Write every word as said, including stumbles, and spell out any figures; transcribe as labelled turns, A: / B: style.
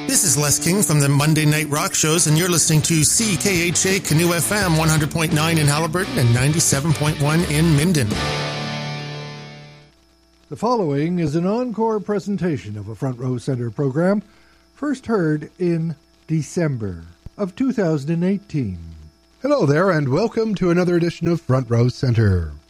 A: This is Les King from the Monday Night Rock Shows, and you're listening to C K H A Canoe F M one hundred point nine in Halliburton and ninety-seven point one in Minden.
B: The following is an encore presentation of a Front Row Center program, first heard in December of two thousand eighteen.
C: Hello there, and welcome to another edition of Front Row Center.